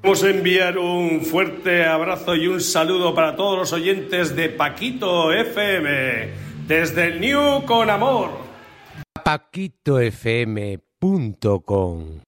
Queremos enviar un fuerte abrazo y un saludo para todos los oyentes de Paquito FM, desde el New con Amor. paquitofm.com